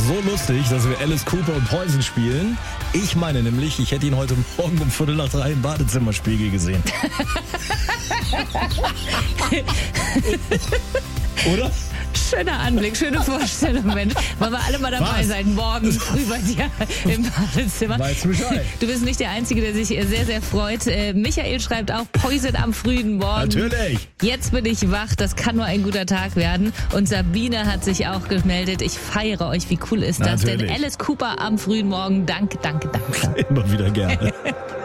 so lustig, dass wir Alice Cooper und Poison spielen. Ich meine nämlich, ich hätte ihn heute Morgen um 2:45 im Badezimmerspiegel gesehen. Oder? Schöner Anblick, schöne Vorstellung, Mensch. Wollen wir alle mal dabei sein, morgen früh bei dir im Badezimmer. Weißt du Bescheid? Du bist nicht der Einzige, der sich sehr, sehr freut. Michael schreibt auch Poison am frühen Morgen. Natürlich. Jetzt bin ich wach, das kann nur ein guter Tag werden. Und Sabine hat sich auch gemeldet. Ich feiere euch, wie cool ist das Natürlich. denn? Alice Cooper am frühen Morgen, danke, danke, danke. Immer wieder gerne.